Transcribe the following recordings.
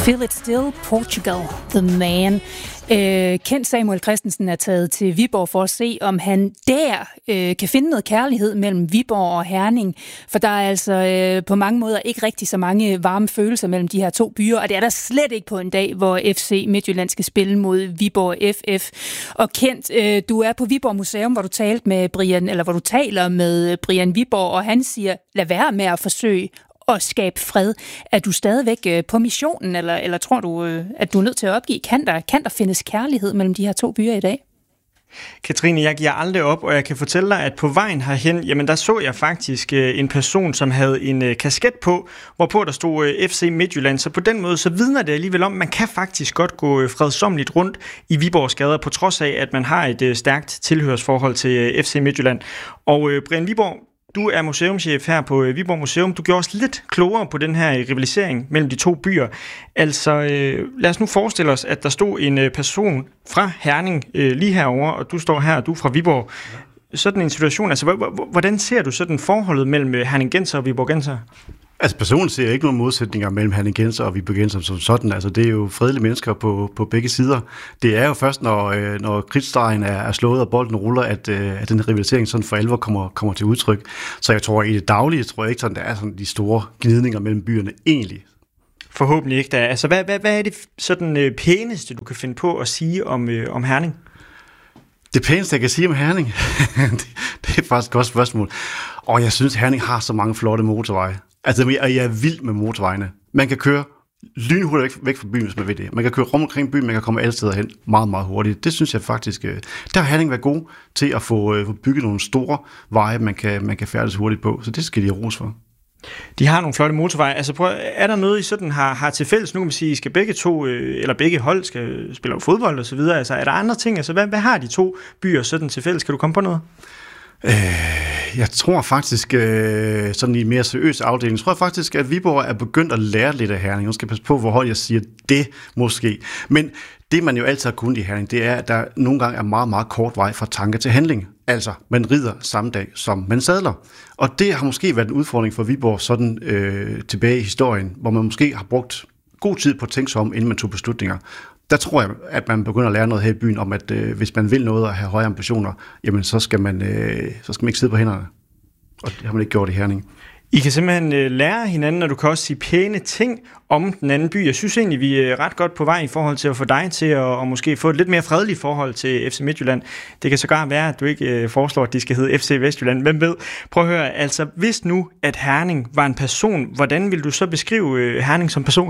Feel It Still, Portugal, The Man. Kendt Samuel Christensen er taget til Viborg for at se, om han der kan finde noget kærlighed mellem Viborg og Herning. For der er altså på mange måder ikke rigtig så mange varme følelser mellem de her to byer, og det er der slet ikke på en dag, hvor FC Midtjylland skal spille mod Viborg FF. Og Kent, du er på Viborg Museum, hvor du taler med Brian Viborg, og han siger, lad være med at forsøge at skabe fred. Er du stadigvæk på missionen, eller tror du, at du er nødt til at opgive? Kan der findes kærlighed mellem de her to byer i dag? Katrine, jeg giver aldrig op, og jeg kan fortælle dig, at på vejen herhen, jamen der så jeg faktisk en person, som havde en kasket på, hvorpå der stod FC Midtjylland. Så på den måde, så vidner det alligevel om, man kan faktisk godt gå fredsommeligt rundt i Viborgs gader, på trods af, at man har et stærkt tilhørsforhold til FC Midtjylland. Og Brian Viborg, du er museumschef her på Viborg Museum. Du gjorde os lidt klogere på den her rivalisering mellem de to byer. Altså, lad os nu forestille os, at der stod en person fra Herning lige herover, og du står her, og du er fra Viborg. Sådan en situation, altså, hvordan ser du sådan forholdet mellem herningenser og viborgenser? Altså personligt ser jeg ikke nogen modsætninger mellem herningenser og viborgenser som sådan. Altså det er jo fredelige mennesker på begge sider. Det er jo først, når kridtstregen er slået og bolden ruller, at den rivalisering sådan for alvor kommer til udtryk. Så jeg tror i det daglige, ikke sådan, der er sådan de store gnidninger mellem byerne egentlig. Forhåbentlig ikke. Altså hvad er det sådan pæneste, du kan finde på at sige om Herning? Det pæneste, jeg kan sige om Herning, det er faktisk et godt spørgsmål. Og jeg synes, Herning har så mange flotte motorveje. Altså, jeg er vild med motorvejene. Man kan køre lynhurtigt væk fra byen, hvis man vil det. Man kan køre rundt omkring byen, man kan komme alle steder hen meget, meget hurtigt. Det synes jeg faktisk, der har Herning været god til at få bygget nogle store veje, man kan færdes hurtigt på. Så det skal de have ros for. De har nogle flotte motorveje. Altså, er der noget, I sådan har til fælles? Nu kan man sige, skal begge to, eller begge hold skal spille fodbold og så videre. Altså, er der andre ting? Altså, hvad har de to byer sådan til fælles? Kan du komme på noget? Jeg tror faktisk, sådan i en mere seriøs afdeling, tror jeg faktisk, at Viborg er begyndt at lære lidt af Herning. Nu skal jeg passe på, hvor højt jeg siger det måske. Men det, man jo altid har kunnet i Herning, det er, at der nogle gange er meget, meget kort vej fra tanke til handling. Altså, man rider samme dag, som man sadler. Og det har måske været en udfordring for Viborg sådan tilbage i historien, hvor man måske har brugt god tid på at tænke sig om, inden man tog beslutninger. Der tror jeg, at man begynder at lære noget her i byen om, at hvis man vil noget og have høje ambitioner, jamen så skal man ikke sidde på hænderne. Og det har man ikke gjort i Herning. I kan simpelthen lære hinanden, og du kan også sige pæne ting om den anden by. Jeg synes egentlig, vi er ret godt på vej i forhold til at få dig til at måske få et lidt mere fredeligt forhold til FC Midtjylland. Det kan sågar være, at du ikke foreslår, at de skal hedde FC Vestjylland. Hvem ved? Prøv at høre, altså hvis nu, at Herning var en person, hvordan vil du så beskrive Herning som person?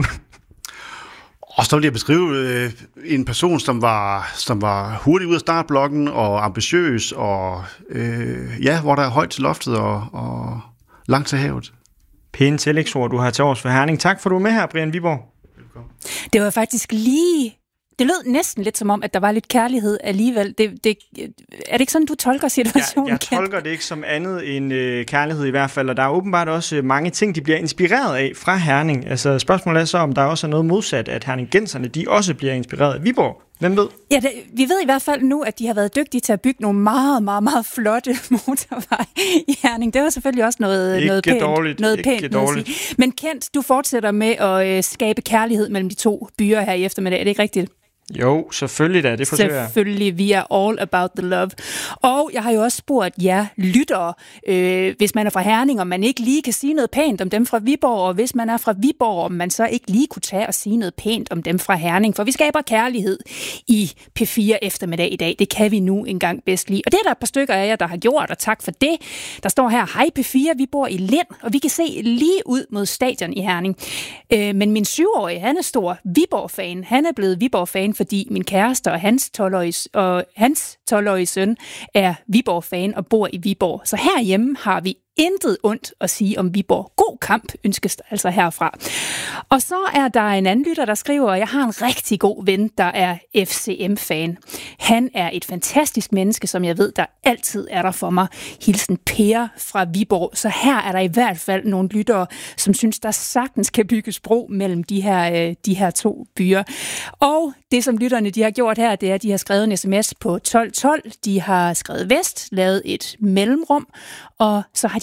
Og så vil jeg beskrive en person, som var hurtig ud af startblokken og ambitiøs, og hvor der er højt til loftet og langt til havet. Pæne tillægsord, du har til års for Herning. Tak for, du er med her, Brian Viborg. Velkommen. Det var faktisk det lød næsten lidt som om, at der var lidt kærlighed alligevel. Er det ikke sådan, du tolker situationen? Jeg tolker det ikke som andet end kærlighed i hvert fald, og der er åbenbart også mange ting, de bliver inspireret af fra Herning. Altså spørgsmålet er så, om der også er noget modsat, at herningenserne, de også bliver inspireret af Viborg. Hvem ved? Ja, vi ved i hvert fald nu, at de har været dygtige til at bygge nogle meget, meget, meget flotte motorveje i Herning. Det var selvfølgelig også noget pænt. Men Kent, du fortsætter med at skabe kærlighed mellem de to byer her i eftermiddag. Er det ikke rigtigt? Jo, selvfølgelig da. Det forsøger jeg. Selvfølgelig, vi er all about the love. Og jeg har jo også spurgt jer lyttere, hvis man er fra Herning, om man ikke lige kan sige noget pænt om dem fra Viborg, og hvis man er fra Viborg, om man så ikke lige kunne tage og sige noget pænt om dem fra Herning. For vi skaber kærlighed i P4 eftermiddag i dag. Det kan vi nu engang bedst lide. Og det er der et par stykker af jer, der har gjort, og tak for det. Der står her, hej P4, vi bor i Lind, og vi kan se lige ud mod stadion i Herning. Men min 7-årige, han er stor Viborg-fan. Han er blevet Viborg-fan, fordi min kæreste og hans 12-årige søn er Viborg-fan og bor i Viborg. Så herhjemme har vi intet ondt at sige om Viborg. God kamp ønskes der altså herfra. Og så er der en anden lytter, der skriver, at jeg har en rigtig god ven, der er FCM-fan. Han er et fantastisk menneske, som jeg ved, der altid er der for mig. Hilsen Per fra Viborg. Så her er der i hvert fald nogle lyttere, som synes, der sagtens kan bygges bro mellem de her to byer. Og det, som lytterne de har gjort her, det er, at de har skrevet en sms på 1212. De har skrevet vest, lavet et mellemrum, og så har de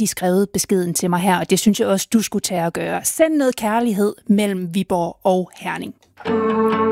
de skrevet beskeden til mig her, og det synes jeg også, du skulle tage at gøre. Send noget kærlighed mellem Viborg og Herning.